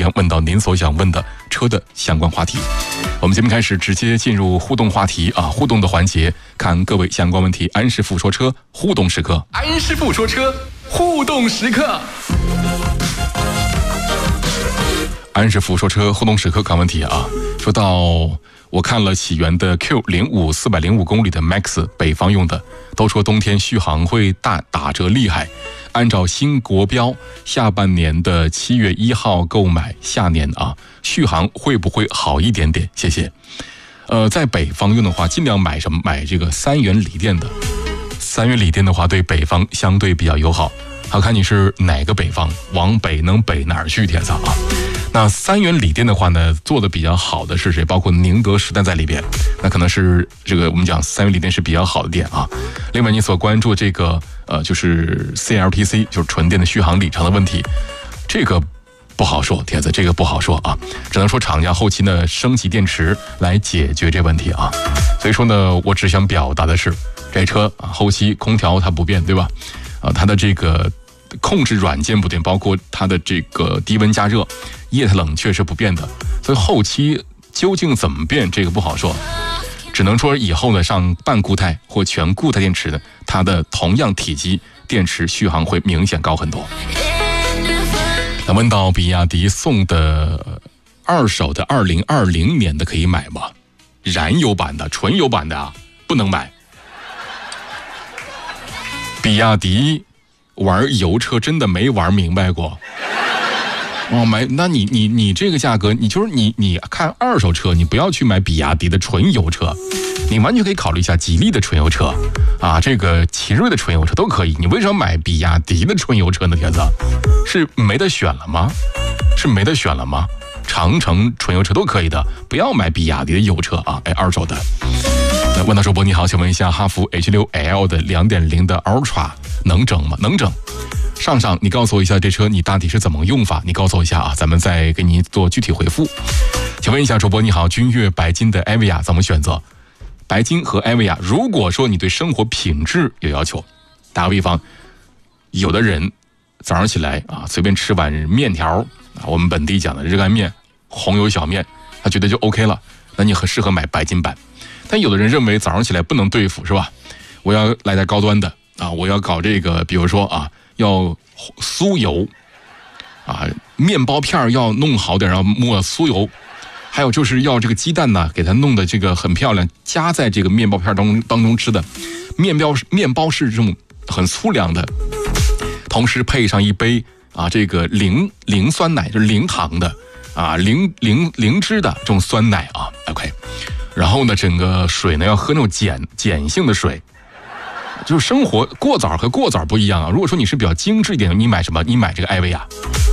言问到您所想问的车的相关话题。我们节目开始，直接进入互动话题啊，互动的环节，看各位相关问题。安师傅说车互动时刻， 安师傅说车互动时刻。 安师傅说车互动时刻看问题啊，说到我看了启源的 Q05 405公里的 Max 北方用的，都说冬天续航会打折厉害。按照新国标，下半年的7月1号购买，下年啊续航会不会好一点点？谢谢。在北方用的话，尽量买什么？买这个3元锂电的。3元锂电的话，对北方相对比较友好。好看你是哪个北方，往北能北哪儿去？铁子啊。那3元锂电的话呢，做的比较好的是谁？包括宁德时代在里边，那可能是这个我们讲3元锂电是比较好的电啊。另外你所关注这个就是 CLTC 就是纯电的续航里程的问题，这个不好说，铁子这个不好说啊，只能说厂家后期呢升级电池来解决这问题啊。所以说呢，我只想表达的是，这车啊后期空调它不变，对吧？它的这个控制软件不变，包括它的这个低温加热、液态冷却是不变的，所以后期究竟怎么变，这个不好说。只能说以后呢，上半固态或全固态电池呢，它的同样体积电池续航会明显高很多。那问到比亚迪送的二手的2020年的可以买吗？燃油版的、纯油版的啊，不能买。比亚迪玩油车真的没玩明白过。买，那你这个价格，你就是你看二手车，你不要去买比亚迪的纯油车，你完全可以考虑一下吉利的纯油车啊，这个奇瑞的纯油车都可以。你为什么买比亚迪的纯油车呢？铁子，是没得选了吗？是没得选了吗？长城纯油车都可以的，不要买比亚迪的油车啊，二手的。那问到主播你好，请问一下，哈弗 H6L 的 2.0 的 Ultra 能整吗？能整。上，你告诉我一下这车你大体是怎么用法？你告诉我一下啊，咱们再给你做具体回复。请问一下主播你好，君越白金的艾维亚怎么选择？白金和艾维亚，如果说你对生活品质有要求，打个比方，有的人早上起来啊，随便吃碗面条啊，我们本地讲的热干面、红油小面，他觉得就 OK 了，那你很适合买白金版。但有的人认为早上起来不能对付，是吧？我要来点高端的啊，我要搞这个，比如说啊，要酥油啊，面包片要弄好点，然后抹酥油，还有就是要这个鸡蛋呢，给它弄的这个很漂亮，夹在这个面包片当中吃的，面包是这种很粗粮的，同时配上一杯啊这个零酸奶，就是零糖的啊零脂的这种酸奶啊 ，OK。然后呢，整个水呢要喝那种碱性的水，就是生活过早和过早不一样啊。如果说你是比较精致一点，你买什么？你买这个艾维亚。